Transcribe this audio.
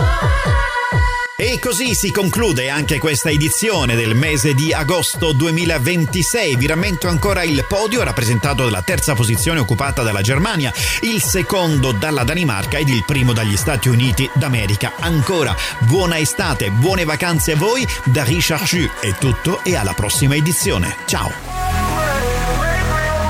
E così si conclude anche questa edizione del mese di agosto 2026. Vi rammento ancora il podio rappresentato dalla terza posizione occupata dalla Germania, il secondo dalla Danimarca ed il primo dagli Stati Uniti d'America. Ancora buona estate, buone vacanze a voi, da Richard Jus è tutto e alla prossima edizione. Ciao!